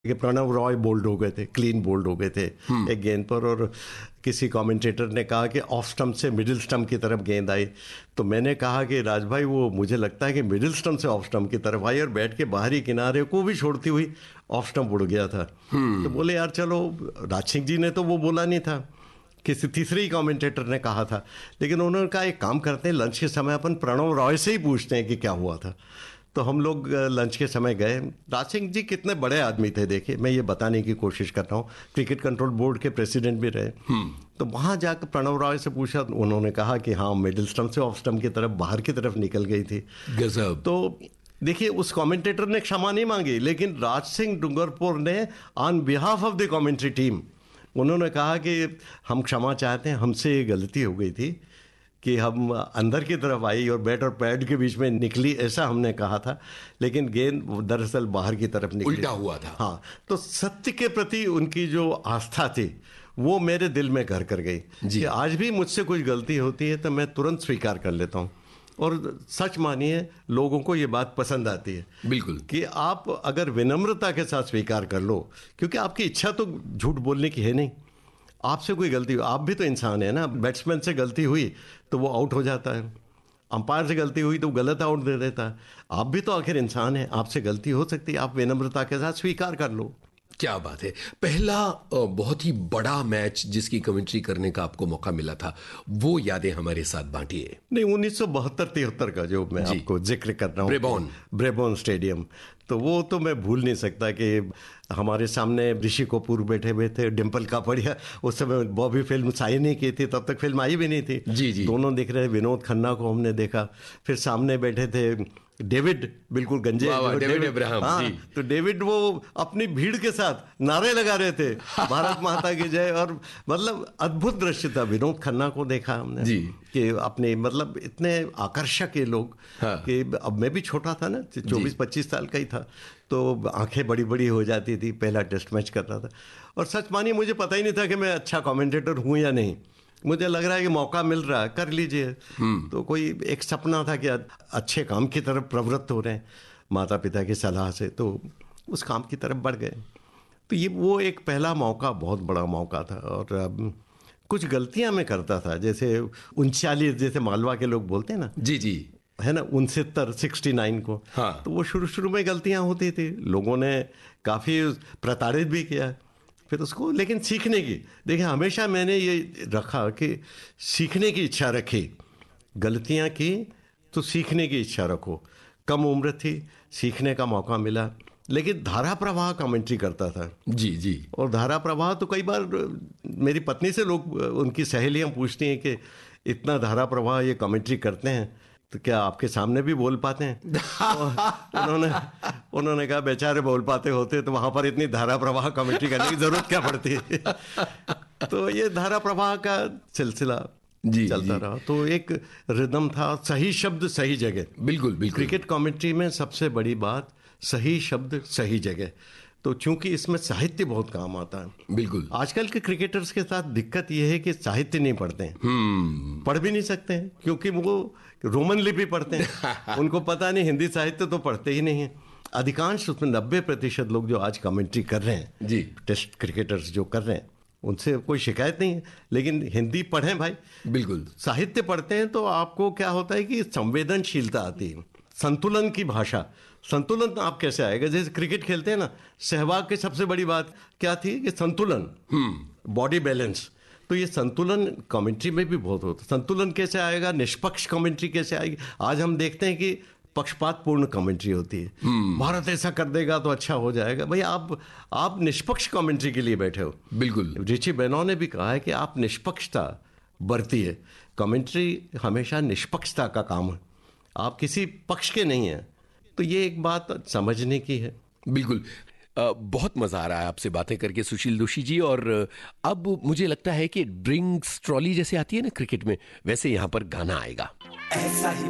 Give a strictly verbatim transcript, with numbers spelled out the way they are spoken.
कि प्रणव रॉय बोल्ड हो गए थे, क्लीन बोल्ड हो गए थे एक गेंद पर, और किसी कमेंटेटर ने कहा कि ऑफ स्टंप से मिडिल स्टंप की तरफ गेंद आई। तो मैंने कहा कि राज भाई वो मुझे लगता है कि मिडिल स्टंप से ऑफ स्टंप की तरफ आई और बैट के बाहरी किनारे को भी छोड़ती हुई ऑफ स्टंप उड़ गया था। तो बोले यार चलो, राज सिंह जी ने तो वो बोला नहीं था, किसी तीसरे ही कमेंटेटर ने कहा था, लेकिन उन्होंने कहा एक काम करते हैं, लंच के समय अपन प्रणव रॉय से ही पूछते हैं कि क्या हुआ था। तो हम लोग लंच के समय गए। राज सिंह जी कितने बड़े आदमी थे, देखिए मैं ये बताने की कोशिश कर रहा हूँ, क्रिकेट कंट्रोल बोर्ड के प्रेसिडेंट भी रहे। तो वहाँ जाकर प्रणव रॉय से पूछा, उन्होंने कहा कि हाँ मिडिल स्टंप से ऑफ स्टंप की तरफ बाहर की तरफ निकल गई थी। गजब। तो देखिए उस कमेंटेटर ने क्षमा नहीं मांगी, लेकिन राज सिंह डूंगरपुर ने on behalf of the commentary team उन्होंने कहा कि हम क्षमा चाहते हैं, हमसे ये गलती हो गई थी कि हम अंदर की तरफ आई और बैट और पैड के बीच में निकली, ऐसा हमने कहा था, लेकिन गेंद दरअसल बाहर की तरफ निकली, उल्टा हुआ था। हाँ, तो सत्य के प्रति उनकी जो आस्था थी वो मेरे दिल में घर कर गई कि आज भी मुझसे कुछ गलती होती है तो मैं तुरंत स्वीकार कर लेता हूँ। और सच मानिए लोगों को ये बात पसंद आती है बिल्कुल कि आप अगर विनम्रता के साथ स्वीकार कर लो, क्योंकि आपकी इच्छा तो झूठ बोलने की है नहीं, आपसे कोई गलती हुई, आप भी तो इंसान है ना, बैट्समैन से गलती हुई तो वो आउट हो जाता है, अंपायर से गलती हुई तो गलत आउट दे देता है, आप भी तो आखिर इंसान है, आपसे गलती हो सकती है, आप विनम्रता के साथ स्वीकार कर लो। क्या बात है। पहला बहुत ही बड़ा मैच जिसकी कमेंट्री करने का आपको मौका मिला था, वो यादें हमारे साथ बांटिए। नहीं, उन्नीस सौ बहत्तर तिहत्तर का जो मैं आपको जिक्र कर रहा हूँ, ब्रेबॉर्न ब्रेबॉर्न स्टेडियम, तो वो तो मैं भूल नहीं सकता कि हमारे सामने ऋषि कपूर बैठे हुए थे, डिम्पल कापड़िया, उस समय बॉबी फिल्म आई नहीं की थी, तब तक फिल्म आई भी नहीं थी, जी जी। दोनों दिख रहे, विनोद खन्ना को हमने देखा, फिर सामने बैठे थे डेविड, बिल्कुल गंजे डेविड अब्राहम। हाँ, तो डेविड वो अपनी भीड़ के साथ नारे लगा रहे थे भारत माता की जय, और मतलब अद्भुत दृश्य था। विनोद खन्ना को देखा हमने जी कि अपने मतलब इतने आकर्षक ये लोग, हाँ। कि अब मैं भी छोटा था ना, चौबीस पच्चीस साल का ही था, तो आंखें बड़ी बड़ी हो जाती थी, पहला टेस्ट मैच कर रहा था, और सच मानिए मुझे पता ही नहीं था कि मैं अच्छा कमेंटेटर हूँ या नहीं, मुझे लग रहा है कि मौका मिल रहा है कर लीजिए। तो कोई एक सपना था कि अच्छे काम की तरफ प्रवृत्त हो रहे हैं माता पिता की सलाह से, तो उस काम की तरफ बढ़ गए। तो ये वो एक पहला मौका बहुत बड़ा मौका था। और अब कुछ गलतियां मैं करता था, जैसे उनचालीस जैसे मालवा के लोग बोलते हैं ना, जी जी, है ना, उनसत्तर सिक्सटी नाइन को, हाँ। तो वो शुरू शुरू में गलतियां होती थी, लोगों ने काफ़ी प्रताड़ित भी किया फिर उसको, लेकिन सीखने की, देखिए हमेशा मैंने ये रखा कि सीखने की इच्छा रखी, गलतियां की तो सीखने की इच्छा रखो। कम उम्र थी, सीखने का मौका मिला, लेकिन धारा प्रवाह कमेंट्री करता था। जी जी। और धारा प्रवाह तो कई बार मेरी पत्नी से लोग, उनकी सहेलियां पूछती हैं कि इतना धारा प्रवाह ये कमेंट्री करते हैं तो क्या आपके सामने भी बोल पाते हैं? उन्होंने उन्होंने कहा बेचारे बोल पाते होते तो वहां पर इतनी धारा प्रवाह कमेंट्री करने की जरूरत क्या पड़ती है। तो ये धारा प्रवाह का सिलसिला जी चलता जी। रहा, तो एक रिदम था, सही शब्द सही जगह। बिल्कुल बिल्कुल। क्रिकेट कमेंट्री में सबसे बड़ी बात सही शब्द सही जगह, तो चूंकि इसमें साहित्य बहुत काम आता है। बिल्कुल। आजकल के क्रिकेटर्स के साथ दिक्कत यह है कि साहित्य नहीं पढ़ते हैं, पढ़ भी नहीं सकते हैं, क्योंकि वो रोमन लिपि पढ़ते हैं, उनको पता नहीं, हिंदी साहित्य तो पढ़ते ही नहीं है। अधिकांश उसमें नब्बे प्रतिशत लोग जो आज कमेंट्री कर रहे हैं जी, टेस्ट क्रिकेटर्स जो कर रहे हैं, उनसे कोई शिकायत नहीं है, लेकिन हिंदी पढ़ें भाई। बिल्कुल। साहित्य पढ़ते हैं तो आपको क्या होता है कि संवेदनशीलता आती है, संतुलन की भाषा। संतुलन आप कैसे आएगा? जैसे क्रिकेट खेलते हैं ना, सहवाग की सबसे बड़ी बात क्या थी कि संतुलन, बॉडी बैलेंस। तो ये संतुलन कमेंट्री में भी बहुत होता है। संतुलन कैसे आएगा? निष्पक्ष कमेंट्री कैसे आएगी? आज हम देखते हैं कि पक्षपात पूर्ण कमेंट्री होती है, भारत ऐसा कर देगा तो अच्छा हो जाएगा। भाई आप आप निष्पक्ष कमेंट्री के लिए बैठे हो। बिल्कुल। रिची बेनॉ ने भी कहा है कि आप निष्पक्षता बरतिए, कमेंट्री हमेशा निष्पक्षता का काम है, आप किसी पक्ष के नहीं हैं। तो ये एक बात समझने की है। बिल्कुल। आ, बहुत मजा आ रहा है आपसे बातें करके सुशील दोषी जी। और अब मुझे लगता है कि ड्रिंक्स ट्रॉली जैसे आती है ना क्रिकेट में, वैसे यहाँ पर गाना आएगा। ऐसा ही